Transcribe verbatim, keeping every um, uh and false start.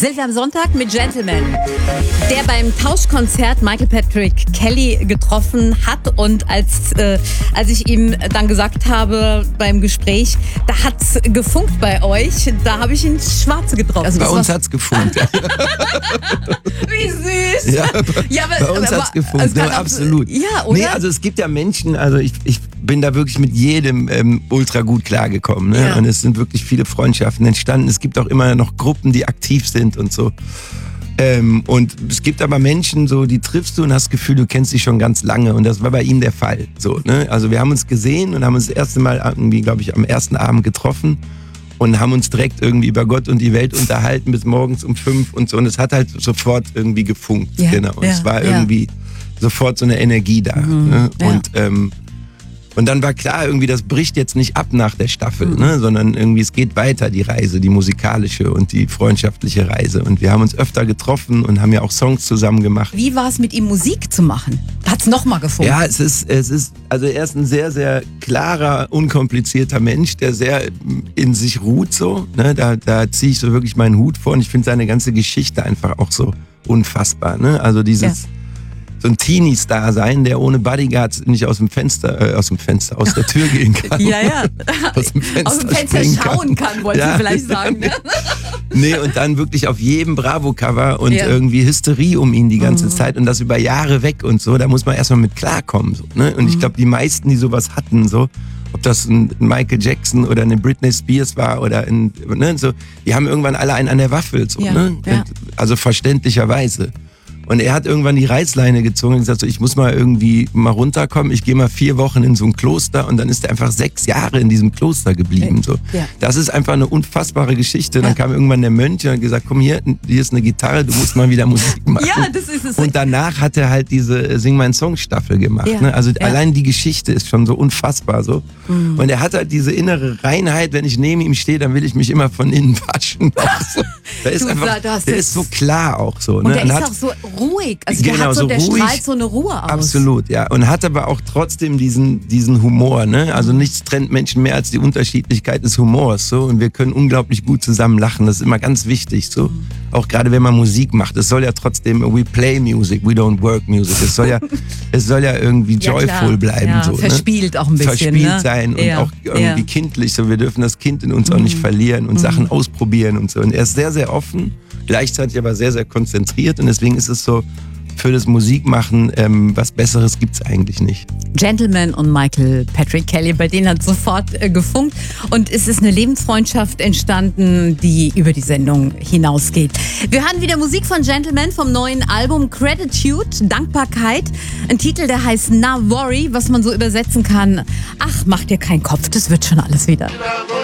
Sind wir am Sonntag mit Gentleman, der beim Tauschkonzert Michael Patrick Kelly getroffen hat. Und als, äh, als ich ihm dann gesagt habe beim Gespräch, da hat's gefunkt bei euch, da habe ich ihn Schwarze getroffen. Also bei uns hat's gefunkt. Wie süß. Ja, bei, ja, aber, bei uns aber, hat's gefunkt, ja, absolut. Ja, oder? Nee, also es gibt ja Menschen, also ich, ich bin da wirklich mit jedem ähm, ultra gut klargekommen. Ne? Ja. Und es sind wirklich viele Freundschaften entstanden. Es gibt auch immer noch Gruppen, die aktiv sind und so. Ähm, und es gibt aber Menschen, so, die triffst du und hast das Gefühl, du kennst sie schon ganz lange. Und das war bei ihm der Fall. So, ne? Also wir haben uns gesehen und haben uns das erste Mal irgendwie, glaube ich, am ersten Abend getroffen und haben uns direkt irgendwie über Gott und die Welt unterhalten bis morgens um fünf und so. Und es hat halt sofort irgendwie gefunkt. Ja, genau. Und ja, es war ja. irgendwie sofort so eine Energie da. Mhm, ne? Ja. Und ähm, Und dann war klar, irgendwie, das bricht jetzt nicht ab nach der Staffel, mhm. ne? Sondern irgendwie, es geht weiter, die Reise, die musikalische und die freundschaftliche Reise. Und wir haben uns öfter getroffen und haben ja auch Songs zusammen gemacht. Wie war es mit ihm, Musik zu machen? Hat's nochmal gefunden? Ja, es ist, es ist, also er ist ein sehr, sehr klarer, unkomplizierter Mensch, der sehr in sich ruht so. Ne? Da, da ziehe ich so wirklich meinen Hut vor und ich finde seine ganze Geschichte einfach auch so unfassbar. Ne? Also dieses... Ja. So ein Teenie-Star sein, der ohne Bodyguards nicht aus dem Fenster, äh, aus dem Fenster, aus der Tür gehen kann. Ja, ja. Aus dem Fenster, aus dem Fenster schauen kann, kann wollte ja. ich vielleicht sagen. Ne? Nee, und dann wirklich auf jedem Bravo-Cover und ja. irgendwie Hysterie um ihn die ganze mhm. Zeit und das über Jahre weg und so, da muss man erstmal mit klarkommen. So, ne? Und mhm. ich glaube, die meisten, die sowas hatten, so, ob das ein Michael Jackson oder eine Britney Spears war oder ein, ne, so, die haben irgendwann alle einen an der Waffel. So, ja. ne? Ja. Also verständlicherweise. Und er hat irgendwann die Reißleine gezogen und gesagt, so, ich muss mal irgendwie mal runterkommen, ich gehe mal vier Wochen in so ein Kloster und dann ist er einfach sechs Jahre in diesem Kloster geblieben. So. Ja. Das ist einfach eine unfassbare Geschichte. Dann ja. kam irgendwann der Mönch und hat gesagt, komm hier, hier ist eine Gitarre, du musst mal wieder Musik machen. Ja, das ist es. Und danach hat er halt diese Sing mein Song Staffel gemacht. Ja. Ne? Also ja. allein die Geschichte ist schon so unfassbar so. Mhm. Und er hat halt diese innere Reinheit, wenn ich neben ihm stehe, dann will ich mich immer von innen waschen. So. Der ist, einfach, der ist so klar auch so. Und ne? der und ist hat, auch so ruhig. Also genau, der hat so, so der ruhig, strahlt so eine Ruhe aus. Absolut, ja. Und hat aber auch trotzdem diesen, diesen Humor, ne? Also nichts trennt Menschen mehr als die Unterschiedlichkeit des Humors, so. Und wir können unglaublich gut zusammen lachen. Das ist immer ganz wichtig, so. Mhm. Auch gerade wenn man Musik macht. Es soll ja trotzdem, we play music, we don't work music. Es soll ja, es soll ja irgendwie ja, joyful klar. bleiben, ja, so. Verspielt ne? auch ein bisschen, Verspielt ne? sein und ja. auch irgendwie ja. kindlich, so. Wir dürfen das Kind in uns mhm. auch nicht verlieren und mhm. Sachen ausprobieren und so. Und er ist sehr, sehr offen, gleichzeitig aber sehr, sehr konzentriert und deswegen ist es so, für das Musikmachen, ähm, was Besseres gibt's eigentlich nicht. Gentleman und Michael Patrick Kelly, bei denen hat sofort äh, gefunkt und es ist eine Lebensfreundschaft entstanden, die über die Sendung hinausgeht. Wir hören wieder Musik von Gentleman vom neuen Album Gratitude, Dankbarkeit. Ein Titel, der heißt Na Worry, was man so übersetzen kann, ach, mach dir keinen Kopf, das wird schon alles wieder.